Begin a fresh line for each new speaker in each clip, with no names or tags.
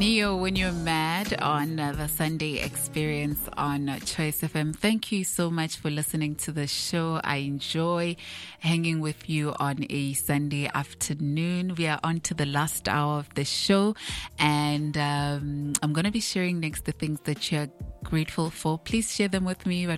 Neo, when you're mad on the Sunday experience on Choice FM. Thank you so much for listening to the show. I enjoy hanging with you on a Sunday afternoon. We are on to the last hour of the show, and I'm going to be sharing next the things that you're grateful for. Please share them with me.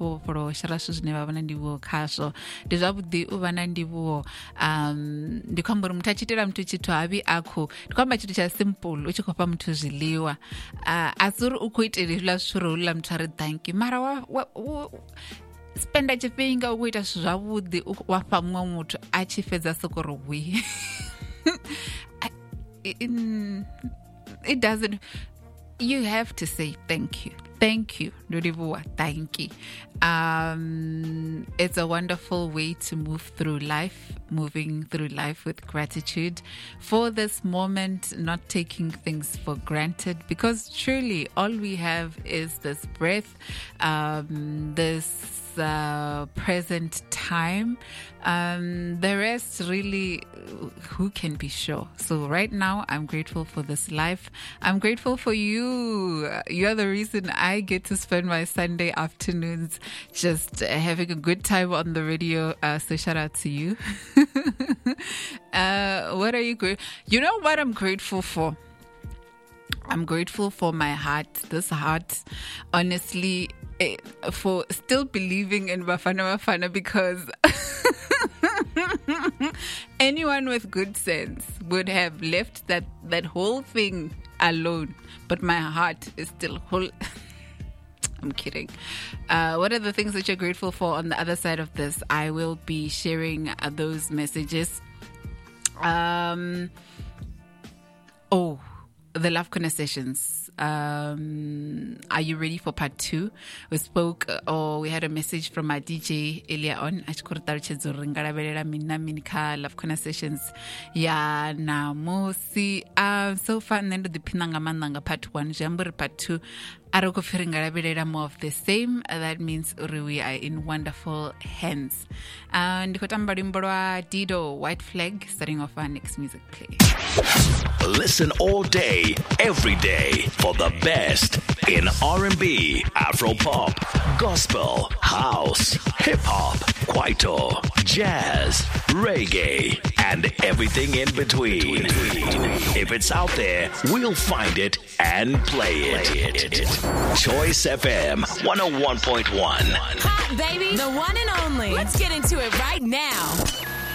Mtu ziliwa azuri ukuitira zviro mtare thank you mara spenda chipinga ukuita zvavudi wapa mumwe mutu achifedza sokoro wi it doesn't. You have to say thank you. Thank you. Thank you. It's a wonderful way to move through life, moving through life with gratitude for this moment, not taking things for granted, because truly all we have is this breath, this present time. The rest really, who can be sure? So right now I'm grateful for this life. I'm grateful for you. You're the reason I get to spend my Sunday afternoons just having a good time on the radio. So shout out to you. What are you grateful? You know what I'm grateful for? I'm grateful for my heart. This heart, honestly, for still believing in Bafana because anyone with good sense would have left that whole thing alone. But my heart is still whole. I'm kidding. What are the things that you're grateful for on the other side of this? I will be sharing those messages. The Love Corner sessions. Are you ready for part 2? We spoke, we had a message from my DJ earlier on. Love Corner sessions. Yeah, na mosi. So far, nendo dipinanga mandanga part 1. Jambur part 2. Aroko firinga more of the same. That means we are in wonderful hands. And Kotambarimborwa Dido, White Flag, starting off our next music play.
Listen all day, every day for the best in R&B, Afro-pop, gospel, house, hip-hop, kwaito, jazz, reggae, and everything in between. If it's out there, we'll find it and play it. Choice FM 101.1.
Hot, baby. The one and only. Let's get into it right now.